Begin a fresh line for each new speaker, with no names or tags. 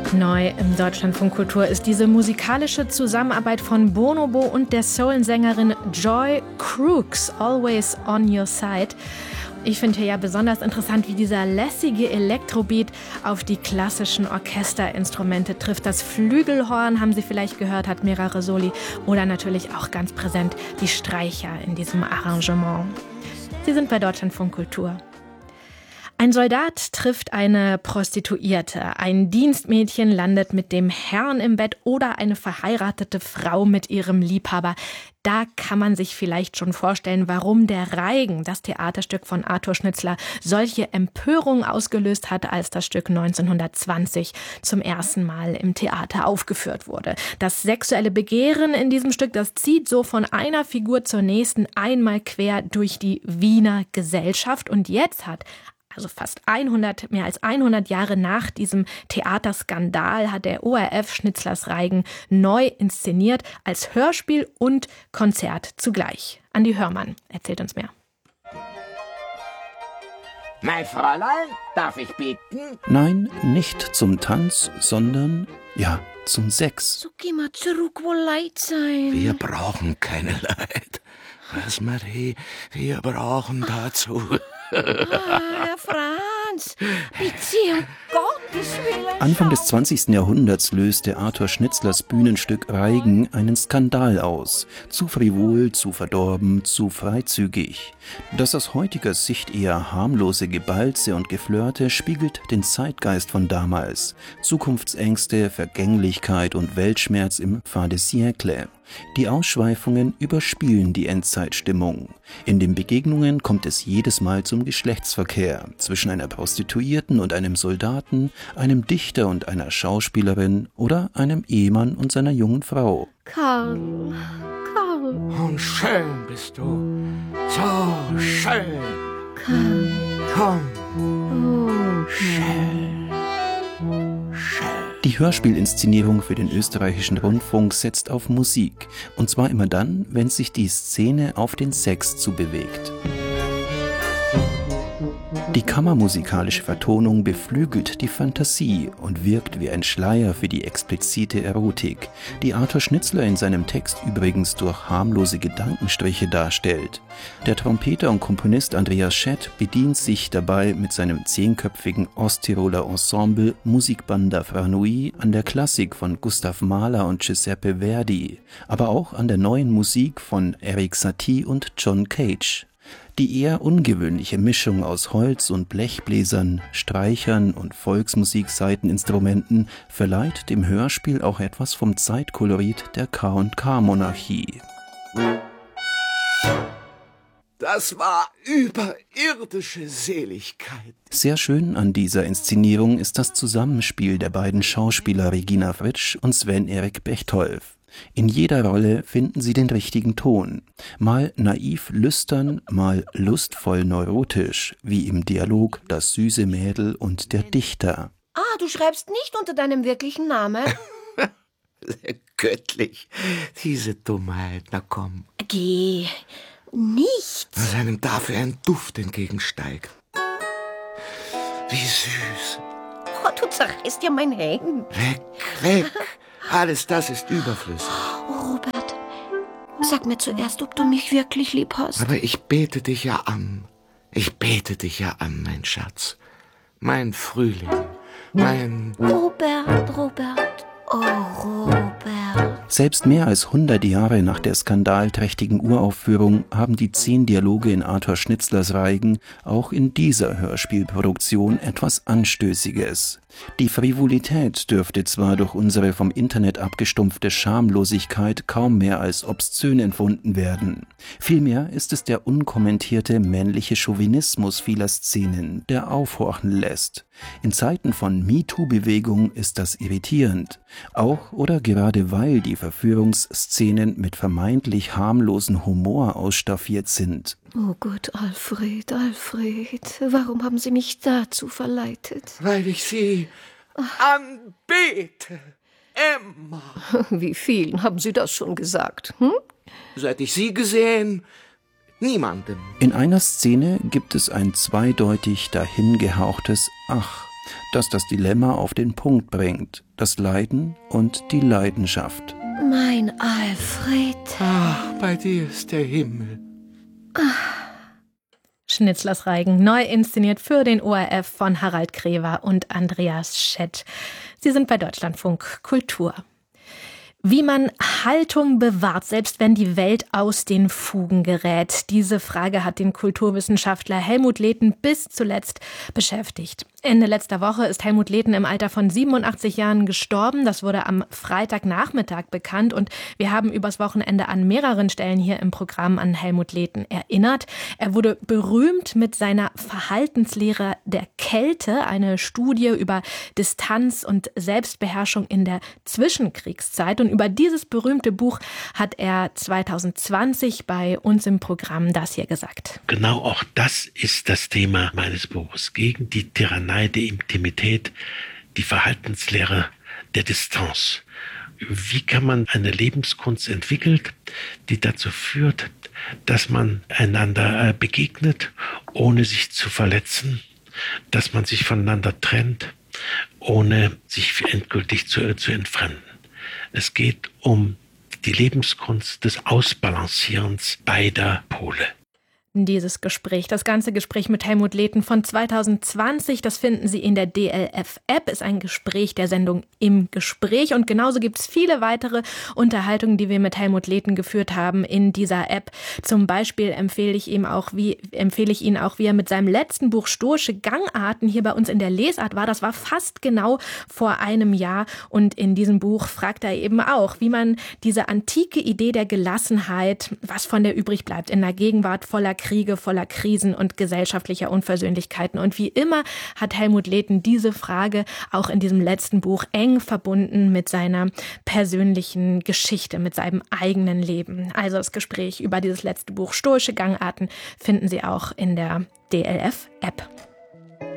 Neu im Deutschlandfunk Kultur ist diese musikalische Zusammenarbeit von Bonobo und der Soul-Sängerin Joy Crooks, Always on Your Side. Ich finde hier ja besonders interessant, wie dieser lässige Elektrobeat auf die klassischen Orchesterinstrumente trifft. Das Flügelhorn, haben Sie vielleicht gehört, hat mehrere Soli. Oder natürlich auch ganz präsent die Streicher in diesem Arrangement. Sie sind bei Deutschlandfunk Kultur. Ein Soldat trifft eine Prostituierte, ein Dienstmädchen landet mit dem Herrn im Bett oder eine verheiratete Frau mit ihrem Liebhaber. Da kann man sich vielleicht schon vorstellen, warum der Reigen, das Theaterstück von Arthur Schnitzler, solche Empörung ausgelöst hat, als das Stück 1920 zum ersten Mal im Theater aufgeführt wurde. Das sexuelle Begehren in diesem Stück, das zieht so von einer Figur zur nächsten einmal quer durch die Wiener Gesellschaft. Und jetzt hat mehr als 100 Jahre nach diesem Theaterskandal hat der ORF Schnitzlers Reigen neu inszeniert, als Hörspiel und Konzert zugleich. Andi Hörmann erzählt uns mehr.
Mein Fräulein, darf ich bitten?
Nein, nicht zum Tanz, sondern, zum Sex.
So geh mal zurück, wo Leid sein.
Wir brauchen keine Leid. Was, Marie? Wir brauchen dazu...
Herr Franz, bitte, um Gottes Willen.
Anfang des 20. Jahrhunderts löste Arthur Schnitzlers Bühnenstück Reigen einen Skandal aus. Zu frivol, zu verdorben, zu freizügig. Das aus heutiger Sicht eher harmlose Gebalze und Geflirte spiegelt den Zeitgeist von damals. Zukunftsängste, Vergänglichkeit und Weltschmerz im fin de siècle. Die Ausschweifungen überspielen die Endzeitstimmung. In den Begegnungen kommt es jedes Mal zum Geschlechtsverkehr zwischen einer Prostituierten und einem Soldaten, einem Dichter und einer Schauspielerin oder einem Ehemann und seiner jungen Frau.
Karl.
Und schön bist du, so schön.
Karl.
Komm, schön, schön.
Die Hörspielinszenierung für den österreichischen Rundfunk setzt auf Musik. Und zwar immer dann, wenn sich die Szene auf den Sex zubewegt. Die kammermusikalische Vertonung beflügelt die Fantasie und wirkt wie ein Schleier für die explizite Erotik, die Arthur Schnitzler in seinem Text übrigens durch harmlose Gedankenstriche darstellt. Der Trompeter und Komponist Andreas Schett bedient sich dabei mit seinem 10-köpfigen Osttiroler Ensemble Musikbanda Fra Nui an der Klassik von Gustav Mahler und Giuseppe Verdi, aber auch an der neuen Musik von Erik Satie und John Cage. Die eher ungewöhnliche Mischung aus Holz- und Blechbläsern, Streichern und Volksmusiksaiteninstrumenten verleiht dem Hörspiel auch etwas vom Zeitkolorit der K&K-Monarchie.
Das war überirdische Seligkeit.
Sehr schön an dieser Inszenierung ist das Zusammenspiel der beiden Schauspieler Regina Fritsch und Sven-Erik Bechtolf. In jeder Rolle finden sie den richtigen Ton. Mal naiv lüstern, mal lustvoll neurotisch, wie im Dialog Das süße Mädel und der Dichter.
Du schreibst nicht unter deinem wirklichen Namen?
Göttlich, diese Dummheit, na komm.
Geh, nichts.
Was einem dafür ein Duft entgegensteigt. Wie süß.
Du zerreißt ja mein Hemd.
Weg. Alles das ist überflüssig.
Robert, sag mir zuerst, ob du mich wirklich lieb hast.
Aber ich bete dich ja an. Mein Schatz. Mein Frühling.
Robert. Oh, Robert.
Selbst mehr als 100 Jahre nach der skandalträchtigen Uraufführung haben die 10 Dialoge in Arthur Schnitzlers Reigen auch in dieser Hörspielproduktion etwas Anstößiges. Die Frivolität dürfte zwar durch unsere vom Internet abgestumpfte Schamlosigkeit kaum mehr als obszön empfunden werden. Vielmehr ist es der unkommentierte männliche Chauvinismus vieler Szenen, der aufhorchen lässt. In Zeiten von MeToo-Bewegung ist das irritierend. Auch oder gerade weil die Verführungsszenen mit vermeintlich harmlosen Humor ausstaffiert sind.
Oh Gott, Alfred, warum haben Sie mich dazu verleitet?
Weil ich sie anbete, Emma.
Wie vielen haben Sie das schon gesagt?
Seit ich sie gesehen, niemandem.
In einer Szene gibt es ein zweideutig dahingehauchtes Ach. das das Dilemma auf den Punkt bringt, das Leiden und die Leidenschaft.
Mein Alfred.
Ach, bei dir ist der Himmel.
Schnitzlers Reigen, neu inszeniert für den ORF von Harald Krewer und Andreas Schett. Sie sind bei Deutschlandfunk Kultur. Wie man Haltung bewahrt, selbst wenn die Welt aus den Fugen gerät. Diese Frage hat den Kulturwissenschaftler Helmut Lehten bis zuletzt beschäftigt. Ende letzter Woche ist Helmut Lehten im Alter von 87 Jahren gestorben. Das wurde am Freitagnachmittag bekannt und wir haben übers Wochenende an mehreren Stellen hier im Programm an Helmut Lehten erinnert. Er wurde berühmt mit seiner Verhaltenslehre der Kälte, eine Studie über Distanz und Selbstbeherrschung in der Zwischenkriegszeit. Und über dieses berühmte Buch hat er 2020 bei uns im Programm das hier gesagt.
Genau auch das ist das Thema meines Buches. Gegen die Tyrannei der Intimität, die Verhaltenslehre der Distanz. Wie kann man eine Lebenskunst entwickeln, die dazu führt, dass man einander begegnet, ohne sich zu verletzen, dass man sich voneinander trennt, ohne sich endgültig zu entfremden. Es geht um die Lebenskunst des Ausbalancierens beider Pole.
Dieses Gespräch, das ganze Gespräch mit Helmut Lehten von 2020, das finden Sie in der DLF-App, ist ein Gespräch der Sendung Im Gespräch. Und genauso gibt es viele weitere Unterhaltungen, die wir mit Helmut Lehten geführt haben in dieser App. Zum Beispiel empfehle ich Ihnen auch, wie er mit seinem letzten Buch Stoische Gangarten hier bei uns in der Lesart war. Das war fast genau vor einem Jahr. Und in diesem Buch fragt er eben auch, wie man diese antike Idee der Gelassenheit, was von der übrig bleibt in der Gegenwart voller Kriege, voller Krisen und gesellschaftlicher Unversöhnlichkeiten. Und wie immer hat Helmut Lehten diese Frage auch in diesem letzten Buch eng verbunden mit seiner persönlichen Geschichte, mit seinem eigenen Leben. Also das Gespräch über dieses letzte Buch Stoische Gangarten finden Sie auch in der DLF-App.